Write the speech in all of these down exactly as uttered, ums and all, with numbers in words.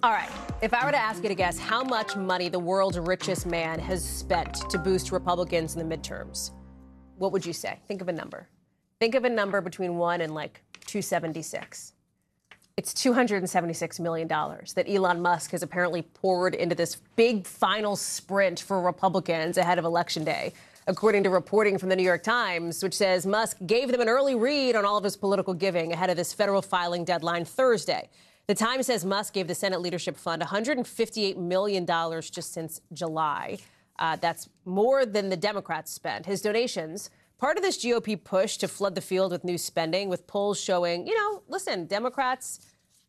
All right. If I were to ask you to guess how much money the world's richest man has spent to boost Republicans in the midterms, what would you say? Think of a number. Think of a number between one and like two seventy-six. It's two hundred seventy-six million dollars that Elon Musk has apparently poured into this big final sprint for Republicans ahead of Election Day, according to reporting from the New York Times, which says Musk gave them an early read on all of his political giving ahead of this federal filing deadline Thursday. The Times says Musk gave the Senate Leadership Fund one hundred fifty-eight million dollars just since July. Uh, that's more than the Democrats spent. His donations, part of this G O P push to flood the field with new spending, with polls showing, you know, listen, Democrats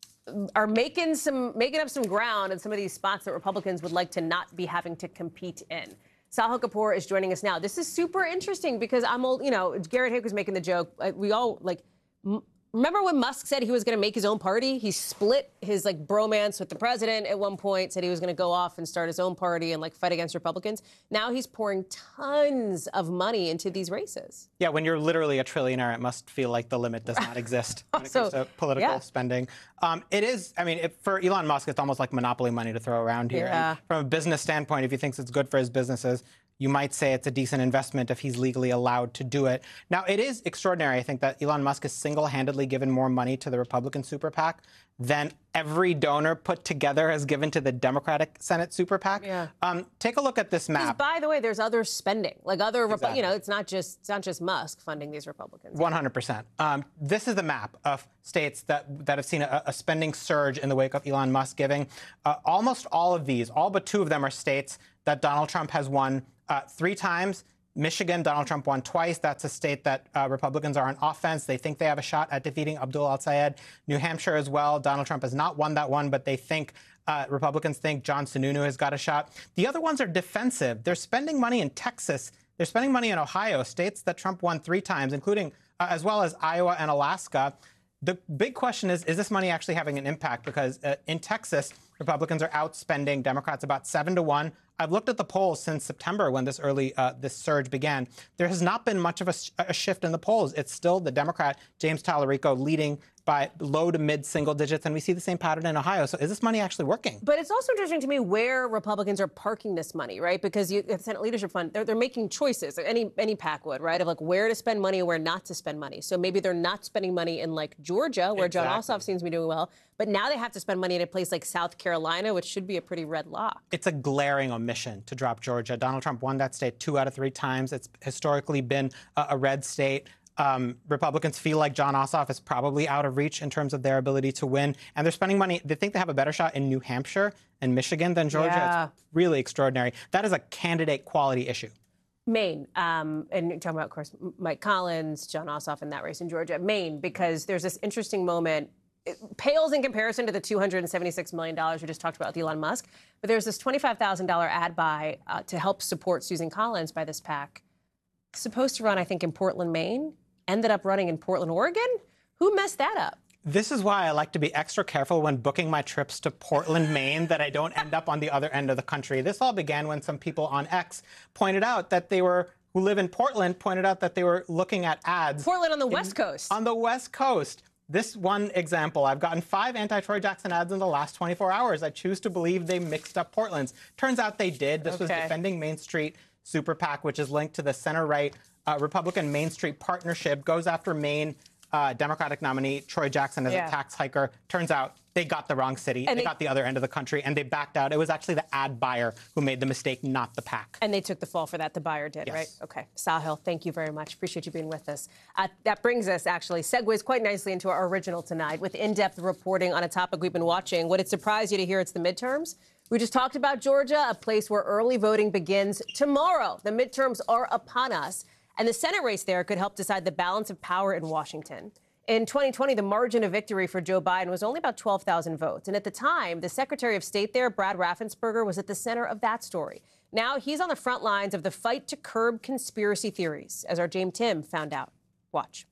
are making some making up some ground in some of these spots that Republicans would like to not be having to compete in. Sahil Kapoor is joining us now. This is super interesting because I'm old, you know, Garrett Hick was making the joke. Uh, we all like. M- Remember when Musk said he was going to make his own party? He split his like bromance with the president at one point, said he was going to go off and start his own party and like fight against Republicans. Now he's pouring tons of money into these races. Yeah, when you're literally a trillionaire, it must feel like the limit does not exist when it comes to political yeah. spending. Um, it is, I mean, it, for Elon Musk, it's almost like monopoly money to throw around here. Yeah. And from a business standpoint, if he thinks it's good for his businesses, you might say it's a decent investment if he's legally allowed to do it. Now, it is extraordinary, I think, that Elon Musk has single-handedly given more money to the Republican super PAC than every donor put together has given to the Democratic Senate super PAC. Yeah. Um, take a look at this map. By the way, there's other spending, like other, exactly. you know, it's not just it's not just Musk funding these Republicans. one hundred percent. Um, this is the map of states that that have seen a, a spending surge in the wake of Elon Musk giving. Uh, almost all of these, all but two of them, are states that Donald Trump has won uh, three times. Michigan, Donald Trump won twice. That's a state that uh, Republicans are on offense. They think they have a shot at defeating Abdul al-Sayed. New Hampshire as well. Donald Trump has not won that one, but they think, uh, Republicans think John Sununu has got a shot. The other ones are defensive. They're spending money in Texas. They're spending money in Ohio, states that Trump won three times, including uh, as well as Iowa and Alaska. The big question is, is this money actually having an impact? Because uh, in Texas, Republicans are outspending Democrats about seven to one. I've looked at the polls since September when this early uh, this surge began. There has not been much of a, sh- a shift in the polls. It's still the Democrat, James Talarico, leading by low to mid single digits. And we see the same pattern in Ohio. So is this money actually working? But it's also interesting to me where Republicans are parking this money, right? Because you, the Senate Leadership Fund, they're, they're making choices, any any PAC would, right, of like where to spend money and where not to spend money. So maybe they're not spending money in like Georgia, where exactly. John Ossoff seems to be doing well. But now they have to spend money in a place like South Carolina, which should be a pretty red lock. It's a glaring omission to drop Georgia. Donald Trump won that state two out of three times. It's historically been a, a red state. Um, Republicans feel like John Ossoff is probably out of reach in terms of their ability to win. And they're spending money. They think they have a better shot in New Hampshire and Michigan than Georgia. Yeah. It's really extraordinary. That is a candidate quality issue. Maine, um, and you're talking about, of course, Mike Collins, John Ossoff in that race in Georgia. Maine, because there's this interesting moment. It pales in comparison to the two hundred seventy-six million dollars we just talked about with Elon Musk. But there's this twenty-five thousand dollars ad buy uh, to help support Susan Collins by this PAC. Supposed to run, I think, in Portland, Maine. Ended up running in Portland, Oregon. Who messed that up? This is why I like to be extra careful when booking my trips to Portland, Maine, that I don't end up on the other end of the country. This all began when some people on X pointed out that they were, who live in Portland, pointed out that they were looking at ads. Portland on the in, West Coast. On the West Coast. This one example, I've gotten five anti-Troy Jackson ads in the last twenty-four hours. I choose to believe they mixed up Portland's. Turns out they did. This okay. was Defending Main Street Super PAC, which is linked to the center-right uh, Republican Main Street Partnership, goes after Maine uh, Democratic nominee Troy Jackson as yeah. a tax hiker. Turns out they got the wrong city. They, they got the other end of the country, and they backed out. It was actually the ad buyer who made the mistake, not the PAC. And they took the fall for that. The buyer did, yes. right? Okay. Sahil, thank you very much. Appreciate you being with us. Uh, that brings us, actually, segues quite nicely into our original tonight with in-depth reporting on a topic we've been watching. Would it surprise you to hear it's the midterms? We just talked about Georgia, a place where early voting begins tomorrow. The midterms are upon us, and the Senate race there could help decide the balance of power in Washington. In twenty twenty, the margin of victory for Joe Biden was only about twelve thousand votes. And at the time, the Secretary of State there, Brad Raffensperger, was at the center of that story. Now he's on the front lines of the fight to curb conspiracy theories, as our James Tim found out. Watch.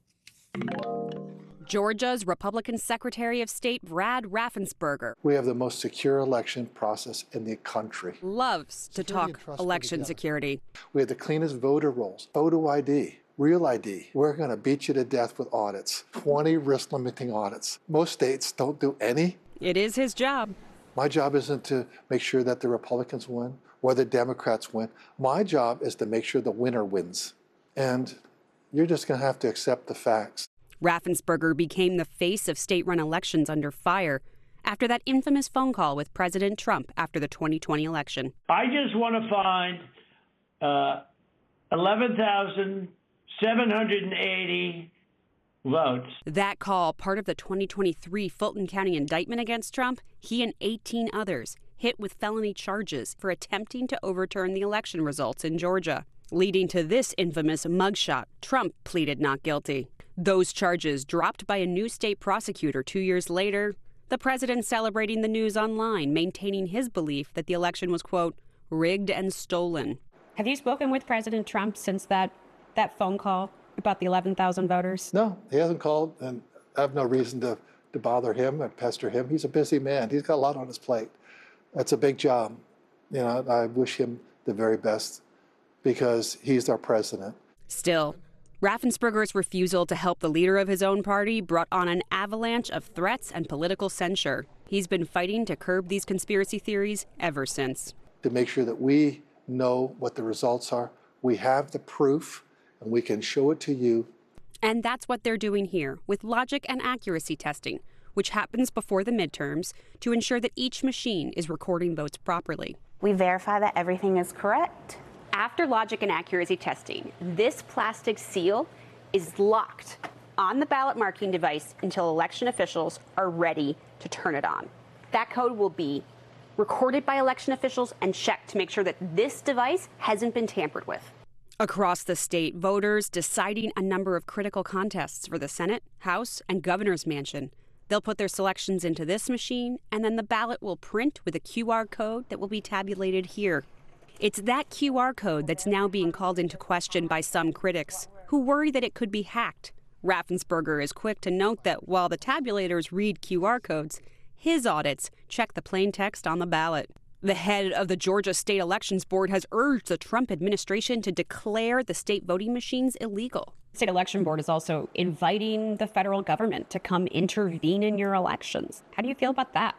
Georgia's Republican Secretary of State Brad Raffensperger. We have the most secure election process in the country. Loves to talk election security. We have the cleanest voter rolls, photo I D, real I D. We're going to beat you to death with audits, twenty risk-limiting audits. Most states don't do any. It is his job. My job isn't to make sure that the Republicans win or the Democrats win. My job is to make sure the winner wins. And you're just going to have to accept the facts. Raffensperger became the face of state-run elections under fire after that infamous phone call with President Trump after the twenty twenty election. I just want to find uh, eleven thousand seven hundred eighty votes. That call, part of the twenty twenty-three Fulton County indictment against Trump, he and eighteen others hit with felony charges for attempting to overturn the election results in Georgia, leading to this infamous mugshot. Trump pleaded not guilty. Those charges dropped by a new state prosecutor two years later. The president celebrating the news online, maintaining his belief that the election was, quote, rigged and stolen. Have you spoken with President Trump since that, that phone call about the eleven thousand voters? No, he hasn't called, and I have no reason to, to bother him and pester him. He's a busy man. He's got a lot on his plate. That's a big job. You know, I wish him the very best because he's our president. Still, Raffensperger's refusal to help the leader of his own party brought on an avalanche of threats and political censure. He's been fighting to curb these conspiracy theories ever since. To make sure that we know what the results are, we have the proof, and we can show it to you. And that's what they're doing here with logic and accuracy testing, which happens before the midterms to ensure that each machine is recording votes properly. We verify that everything is correct. After logic and accuracy testing, this plastic seal is locked on the ballot marking device until election officials are ready to turn it on. That code will be recorded by election officials and checked to make sure that this device hasn't been tampered with. Across the state, voters deciding a number of critical contests for the Senate, House, and governor's mansion. They'll put their selections into this machine, and then the ballot will print with a Q R code that will be tabulated here. It's that Q R code that's now being called into question by some critics who worry that it could be hacked. Raffensperger is quick to note that while the tabulators read Q R codes, his audits check the plain text on the ballot. The head of the Georgia State Elections Board has urged the Trump administration to declare the state voting machines illegal. The State Election Board is also inviting the federal government to come intervene in your elections. How do you feel about that?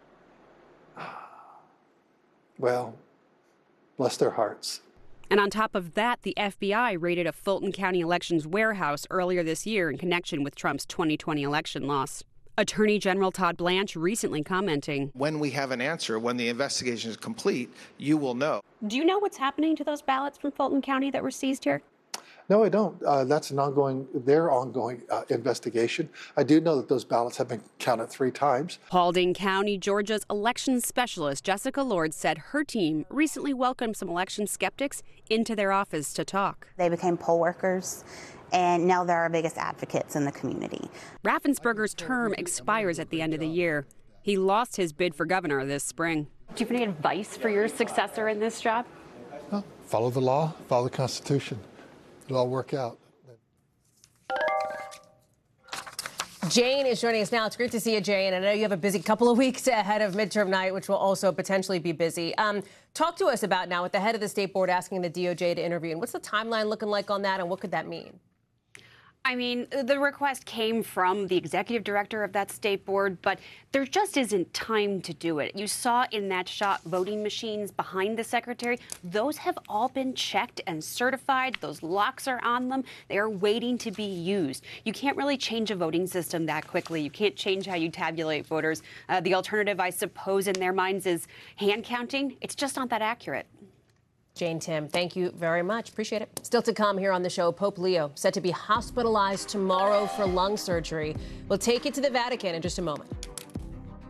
Well, bless their hearts. And on top of that, the F B I raided a Fulton County elections warehouse earlier this year in connection with Trump's twenty twenty election loss. Attorney General Todd Blanche recently commenting, when we have an answer, when the investigation is complete, you will know. Do you know what's happening to those ballots from Fulton County that were seized here? No, I don't. Uh, that's an ongoing, their ongoing uh, investigation. I do know that those ballots have been counted three times. Paulding County, Georgia's election specialist Jessica Lord said her team recently welcomed some election skeptics into their office to talk. They became poll workers, and now they're our biggest advocates in the community. Raffensperger's term expires at the end of the year. He lost his bid for governor this spring. Do you have any advice for your successor in this job? Well, follow the law, follow the Constitution. It'll all work out. Jane is joining us now. It's great to see you, Jane. I know you have a busy couple of weeks ahead of midterm night, which will also potentially be busy. Um, talk to us about now with the head of the state board asking the D O J to intervene. What's the timeline looking like on that, and what could that mean? I mean, the request came from the executive director of that state board, but there just isn't time to do it. You saw in that shot voting machines behind the secretary. Those have all been checked and certified. Those locks are on them. They are waiting to be used. You can't really change a voting system that quickly. You can't change how you tabulate voters. Uh, the alternative, I suppose, in their minds is hand counting. It's just not that accurate. Jane Tim, thank you very much. Appreciate it. Still to come here on the show, Pope Leo set to be hospitalized tomorrow for lung surgery. We'll take you to the Vatican in just a moment.